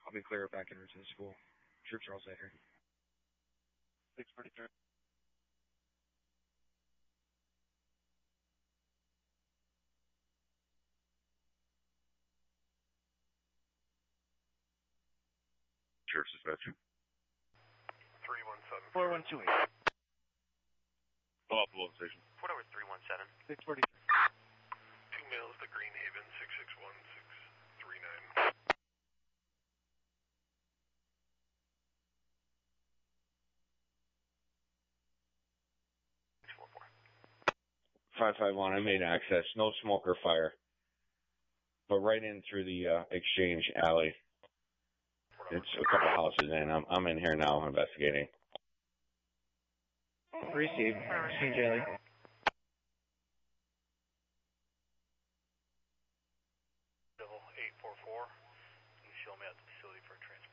I'll be clear back in route to the school. Troops are all set here. 643. Sheriff's dispatcher. 317. 4128. Pull off the load station. What over 317? 643. 2 males to Greenhaven, 661-639. 551, I made access. No smoke or fire. But right in through the exchange alley. It's a couple houses in. I'm in here now investigating. Received. Exchange alley. Double 844. Can you show me at the facility for a transfer?